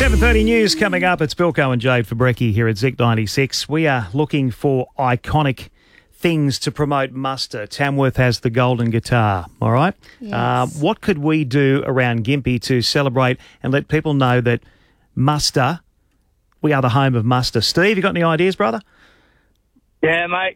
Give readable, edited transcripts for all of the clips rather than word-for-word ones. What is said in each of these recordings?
7:30 news coming up. It's Bilko and Jade for Brekkie here at Zinc 96. We are looking for iconic things to promote muster. Tamworth has the golden guitar, all right? Yes. What could we do around Gympie to celebrate and let people know that muster, we are the home of muster? Steve, you got any ideas, brother? Yeah, mate.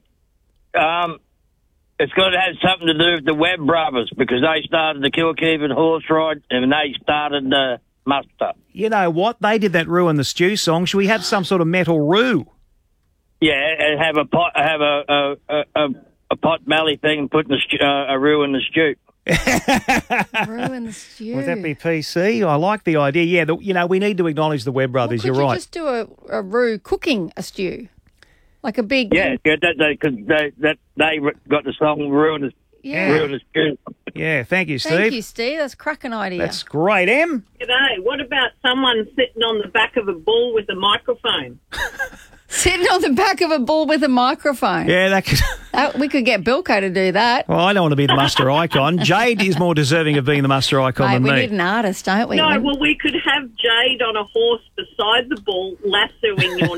It's got to have something to do with the Webb brothers because they started the Kilkeven horse ride and they started the muster. You know what? They did that Roo and the Stew song. Should we have some sort of metal Roo? Yeah, and have a pot, a pot belly thing and put a Roo in the stew. Ruin the stew. Would that be PC? I like the idea. Yeah, we need to acknowledge the Webb brothers. Well, You're right. Just do a roux cooking a stew, like a big. Yeah, they got the song Roo and the stew. Yeah, thank you, Steve. Thank you, Steve. That's a cracking idea. That's great, Em. G'day. What about someone sitting on the back of a bull with a microphone? Sitting on the back of a bull with a microphone. Yeah, that could... We could get Bilko to do that. Well, I don't want to be the muster icon. Jade is more deserving of being the muster icon Mate, than we me. need an artist, don't we? No, well, we could have Jade on a horse beside the bull, lassoing your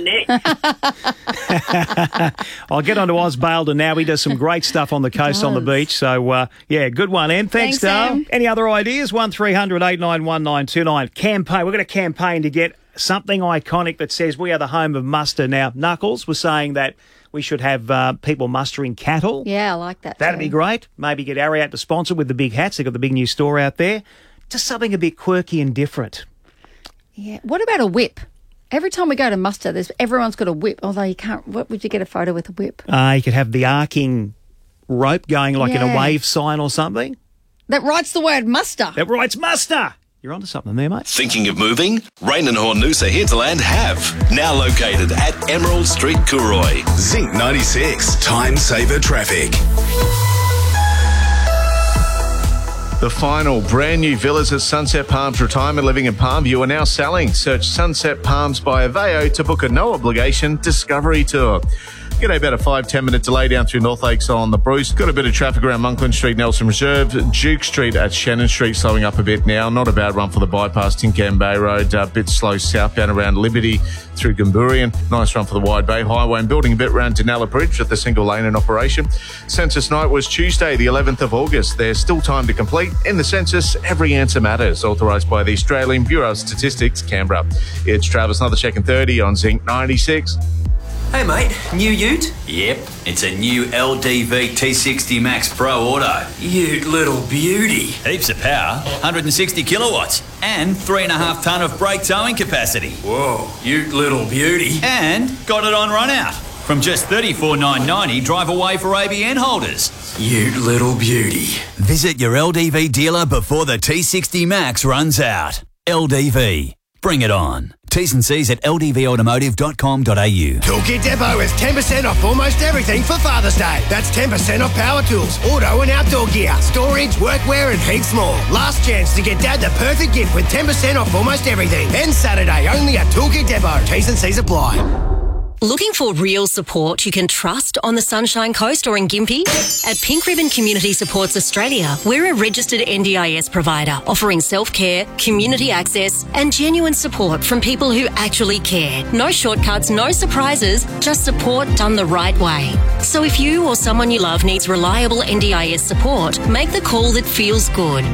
neck. I'll get on to Oz Bailden now. He does some great stuff on the coast, on the beach. So, yeah, good one, Em. Thanks, Dale. Em. Any other ideas? 1300 891 929. Campaign. We're going to campaign to get something iconic that says we are the home of muster. Now, Knuckles was saying that we should have people mustering cattle. Yeah, I like that. That'd be great. Maybe get Ariat to sponsor with the big hats. They've got the big new store out there. Just something a bit quirky and different. Yeah. What about a whip? Every time we go to muster, everyone's got a whip. Although you can't. What would you get a photo with a whip? You could have the arcing rope going like in a Yeah. wave sign or something. That writes the word muster. That writes muster. You're onto something there, mate. Thinking of moving? Rain and Hornusa Hinterland have. Now located at Emerald Street, Cooroy. Zinc 96. Time saver traffic. The final brand new villas at Sunset Palms Retirement Living in Palmview are now selling. Search Sunset Palms by Aveo to book a no-obligation discovery tour. G'day, about a 5-10 minute delay down through North Lakes on the Bruce. Got a bit of traffic around Monkland Street, Nelson Reserve, Duke Street at Shannon Street slowing up a bit now. Not a bad run for the bypass, Tincan Bay Road. A bit slow southbound around Liberty through Gamburian. Nice run for the Wide Bay Highway and building a bit around Denella Bridge with the single lane in operation. Census night was Tuesday, the 11th of August. There's still time to complete. In the census, every answer matters. Authorised by the Australian Bureau of Statistics, Canberra. It's Travis, another check and 30 on Zinc 96. Hey mate, new ute? Yep, it's a new LDV T60 Max Pro Auto. Ute little beauty. Heaps of power, 160 kilowatts, and 3.5 tonne of brake towing capacity. Whoa, ute little beauty. And got it on run out. From just $34,990 drive away for ABN holders. Ute little beauty. Visit your LDV dealer before the T60 Max runs out. LDV. Bring it on. T's and C's at ldvautomotive.com.au. Toolkit Depot is 10% off almost everything for Father's Day. That's 10% off power tools, auto and outdoor gear, storage, workwear and heaps more. Last chance to get Dad the perfect gift with 10% off almost everything. Ends Saturday only at Toolkit Depot. T's and C's apply. Looking for real support you can trust on the Sunshine Coast or in Gympie? At Pink Ribbon Community Supports Australia, we're a registered NDIS provider offering self-care, community access and genuine support from people who actually care. No shortcuts, no surprises, just support done the right way. So if you or someone you love needs reliable NDIS support, make the call that feels good.